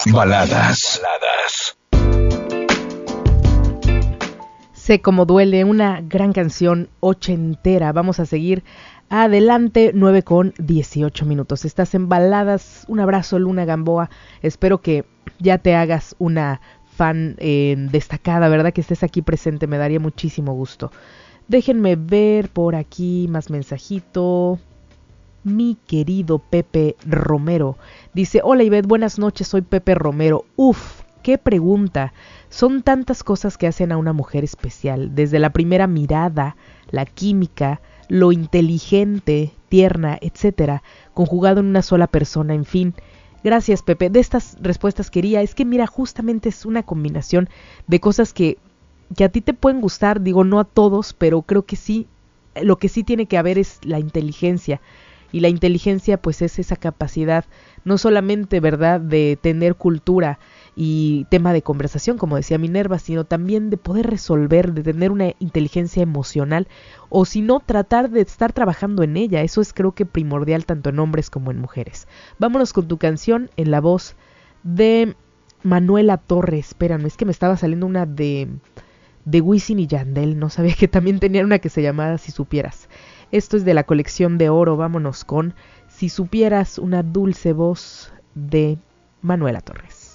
Baladas. Sé cómo duele, una gran canción ochentera. Vamos a seguir adelante, 9:18. Estás en Baladas. Un abrazo, Luna Gamboa. Espero que ya te hagas una fan destacada, ¿verdad? Que estés aquí presente, me daría muchísimo gusto. Déjenme ver por aquí más mensajito. Mi querido Pepe Romero dice: hola Ivette, buenas noches, soy Pepe Romero. Uf, qué pregunta. Son tantas cosas que hacen a una mujer especial, desde la primera mirada, la química, lo inteligente, tierna, etcétera, conjugado en una sola persona, en fin. Gracias, Pepe. De estas respuestas quería, es que mira, justamente es una combinación de cosas que a ti te pueden gustar, digo, no a todos, pero creo que sí, lo que sí tiene que haber es la inteligencia. Y la inteligencia pues es esa capacidad no solamente, ¿verdad?, de tener cultura y tema de conversación, como decía Minerva, sino también de poder resolver, de tener una inteligencia emocional, o si no, tratar de estar trabajando en ella. Eso es, creo que, primordial tanto en hombres como en mujeres. Vámonos con tu canción en la voz de Manuela Torres. Espérame, es que me estaba saliendo una de Wisin y Yandel, no sabía que también tenían una que se llamaba Si Supieras. Esto es de la colección de oro. Vámonos con Si Supieras, una dulce voz de Manuela Torres.